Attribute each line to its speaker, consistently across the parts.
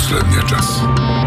Speaker 1: последния час.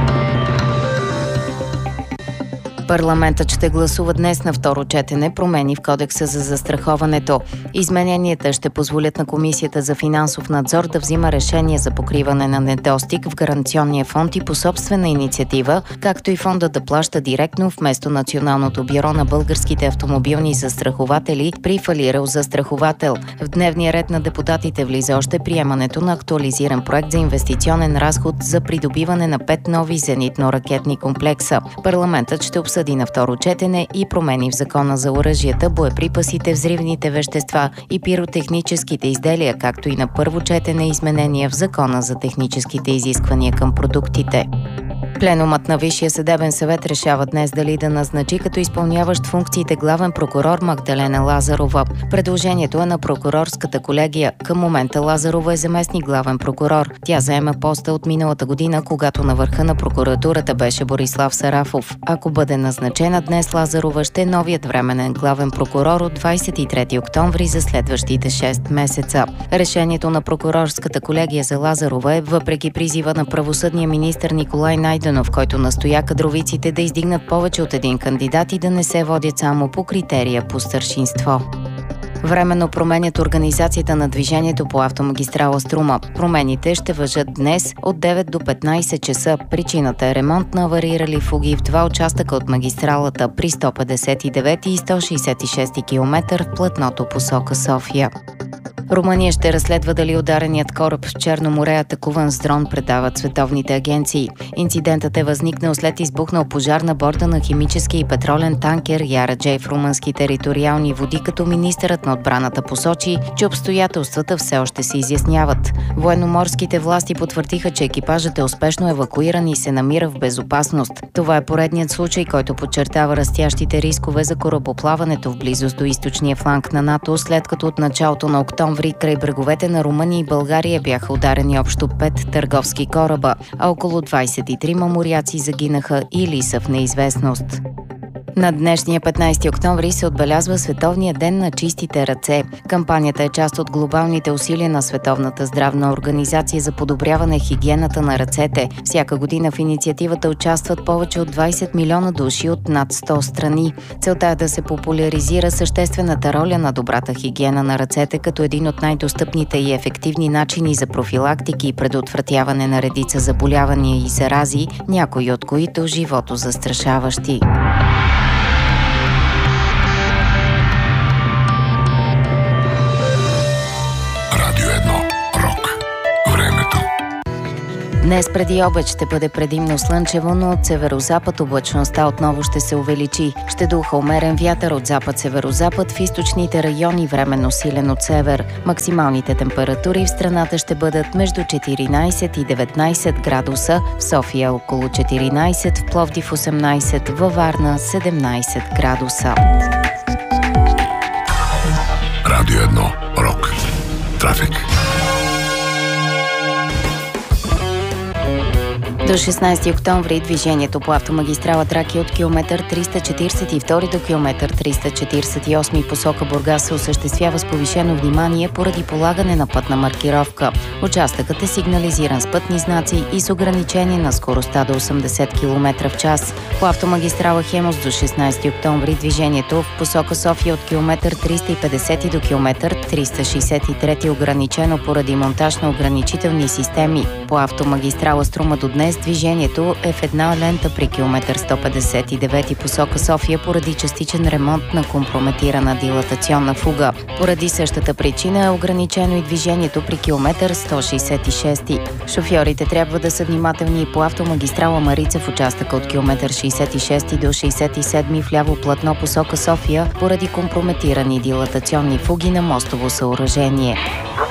Speaker 2: Парламентът ще гласува днес на второ четене промени в Кодекса за застраховането. Измененията ще позволят на Комисията за финансов надзор да взима решение за покриване на недостиг в гаранционния фонд и по собствена инициатива, както и фонда да плаща директно вместо Националното бюро на българските автомобилни застрахователи при фалирал застраховател. В дневния ред на депутатите влиза още приемането на актуализиран проект за инвестиционен разход за придобиване на 5 нови зенитно-ракетни комплекса. Парламентът ще обсъди на второ четене и промени в Закона за оръжията, боеприпасите, взривните вещества и пиротехническите изделия, както и на първо четене изменения в Закона за техническите изисквания към продуктите. Пленумът на Висшия съдебен съвет решава днес дали да назначи като изпълняващ функциите главен прокурор Магдалена Лазарова. Предложението е на прокурорската колегия. Към момента Лазарова е заместник главен прокурор. Тя заема поста от миналата година, когато на върха на прокуратурата беше Борислав Сарафов. Ако бъде назначена днес, Лазарова ще е новият временен главен прокурор от 23 октомври за следващите 6 месеца. Решението на прокурорската колегия за Лазарова е въпреки призива на правосъдния министър Николай Найденов, в който настоя кадровиците да издигнат повече от един кандидат и да не се водят само по критерия по старшинство. Временно променят организацията на движението по автомагистрала Струма. Промените ще важат днес от 9 до 15 часа. Причината е ремонт на аварирали фуги в два участъка от магистралата при 159 и 166 км в платното посока София. Румъния ще разследва дали удареният кораб в Черно море, атакуван с дрон, предават световните агенции. Инцидентът е възникнал след избухнал пожар на борда на химически и петролен танкер Яра Джей в румънски териториални води, като министърът на отбраната посочи, че обстоятелствата все още се изясняват. Военноморските власти потвърдиха, че екипажът е успешно евакуиран и се намира в безопасност. Това е поредният случай, който подчертава растящите рискове за корабоплаването в близост до източния фланг на НАТО, след като от началото на октомври край бреговете на Румъния и България бяха ударени общо 5 търговски кораба, а около 23 моряци загинаха или са в неизвестност. На днешния 15 октомври се отбелязва Световния ден на чистите ръце. Кампанията е част от глобалните усилия на Световната здравна организация за подобряване хигиената на ръцете. Всяка година в инициативата участват повече от 20 милиона души от над 100 страни. Целта е да се популяризира съществената роля на добрата хигиена на ръцете като един от най-достъпните и ефективни начини за профилактики и предотвратяване на редица заболявания и зарази, някои от които живото застрашаващи. Днес преди обед ще бъде предимно слънчево, но от северозапад облачността отново ще се увеличи. Ще духа умерен вятър от запад-северозапад, в източните райони временно силен от север. Максималните температури в страната ще бъдат между 14 и 19 градуса, в София около 14, в Пловдив 18, във Варна 17 градуса.
Speaker 1: Радио 1 Рок. Трафик.
Speaker 2: До 16 октомври движението по автомагистрала Тракия от километър 342 до километър 348 посока Бургас се осъществява с повишено внимание поради полагане на пътна маркировка. Участъкът е сигнализиран с пътни знаци и с ограничение на скоростта до 80 км в час. По автомагистрала Хемус до 16 октомври движението в посока София от километър 350 до километър 363 е ограничено поради монтаж на ограничителни системи. По автомагистрала Струма до днес движението е в една лента при километър 159 посока София поради частичен ремонт на компрометирана дилатационна фуга. Поради същата причина е ограничено и движението при километър 166. Шофьорите трябва да са внимателни и по автомагистрала Марица в участъка от километър 66 до 67 в ляво платно посока София поради компрометирани дилатационни фуги на мостово съоръжение.